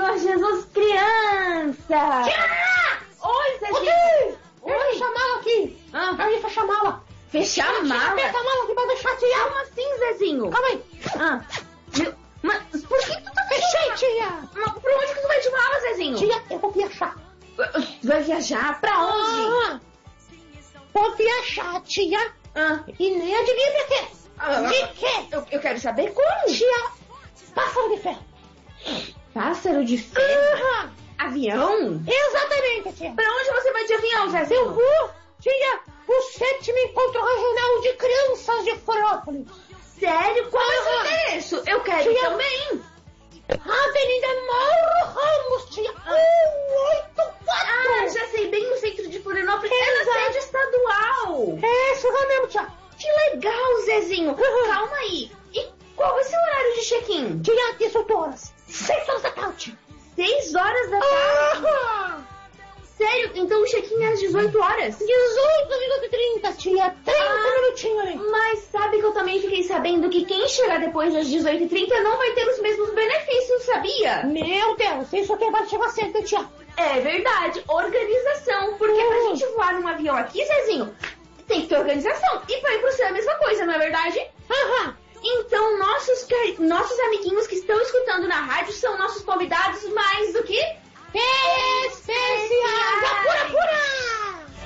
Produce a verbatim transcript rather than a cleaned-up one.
Senhor Jesus criança! Tia! Oi, Zezinho! Oi! Eu ia chamá-la aqui! Ah. Eu ia fechar a mala! Fechar a mala? Fecha a mala aqui pra deixar, tia! Como assim, Zezinho? Calma aí! Ah, meu, mas por que tu tá Fechei, fechando? tia! Mas por onde que tu vai de mala, Zezinho? Tia, eu vou viajar! Tu vai viajar? Pra onde? Ah, vou viajar, tia! Ah. E nem adivinha de quê? Ah, De quê? Eu, eu quero saber como. Tia, pássaro de ferro! Pássaro de ferro? Aham. Avião? Exatamente, tia! Pra onde você vai de avião, Eu Zezinho? vou, tia, o sétimo encontro regional de crianças de Florianópolis! Sério? Qual vai ser o Aham. endereço? Eu quero Tia. também. Avenida Mauro Ramos, tia! um oito quatro! Ah, já sei, bem no centro de Florianópolis. É na Exato. sede estadual. É isso lá mesmo, tia! Que legal, Zezinho. Uhum. Calma aí. E qual vai ser o horário de check-in? Tia, dezoito horas! seis horas da tarde! Seis horas da tarde? Aham. Sério? Então o check-in é às dezoito horas? dezoito minutos e trinta, tia! trinta Ah. minutinhos aí! Mas sabe que eu também fiquei sabendo que quem chegar depois das dezoito e trinta não vai ter os mesmos benefícios, sabia? Meu Deus, isso aqui vai chegar cedo, tia! É verdade, organização. Porque pra Uhum. gente voar num avião aqui, Zezinho, tem que ter organização. E pra ir pro céu é a mesma coisa, não é verdade? Aham! Então, nossos, cari- nossos amiguinhos que estão escutando na rádio são nossos convidados mais do que Especiais! Apura, apura!